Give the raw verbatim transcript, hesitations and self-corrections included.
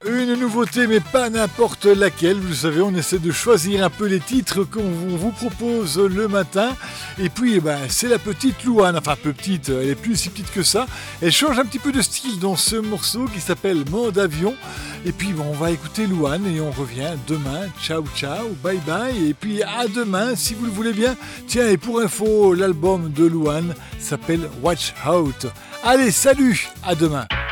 Une nouveauté, mais pas n'importe laquelle. Vous le savez, on essaie de choisir un peu les titres qu'on vous propose le matin. Et puis, eh ben, c'est la petite Louane. Enfin, petite, elle est plus si petite que ça. Elle change un petit peu de style dans ce morceau qui s'appelle Mode Avion. Et puis, bon, on va écouter Louane et on revient demain. Ciao, ciao, bye bye. Et puis, à demain, si vous le voulez bien. Tiens, et pour info, l'album de Louane s'appelle Watch Out. Allez, salut, à demain.